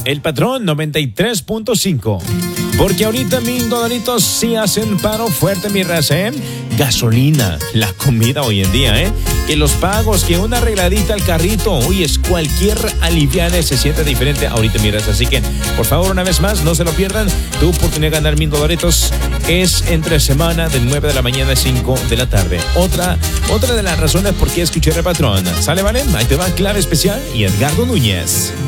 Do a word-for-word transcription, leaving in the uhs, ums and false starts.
El Patrón noventa y tres punto cinco. Porque ahorita mil dolaritos sí hacen paro fuerte, mi raza, ¿eh? Gasolina, la comida hoy en día, ¿eh? Que los pagos, que una arregladita al carrito, uy, es cualquier aliviane, se siente diferente ahorita, mi raza. Así que, por favor, una vez más, no se lo pierdan. Tu oportunidad de ganar mil dolaritos es entre semana del nueve de la mañana a cinco de la tarde. Otra, otra de las razones por qué escuchar al Patrón. ¿Sale, vale? Ahí te va Clave Especial y Edgardo Núñez.